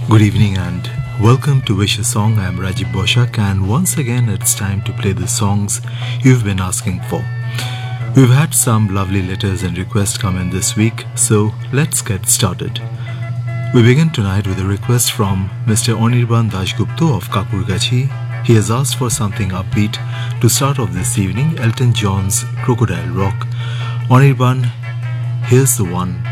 Good evening and welcome to Wish a Song. I'm Rajiv Boshak, and once again it's time to play the songs you've been asking for. We've had some lovely letters and requests come in this week, so let's get started. We begin tonight with a request from Mr. Anirban Dashgupta of Kakurgachi. He has asked for something upbeat to start off this evening, Elton John's Crocodile Rock. Anirban, here's the one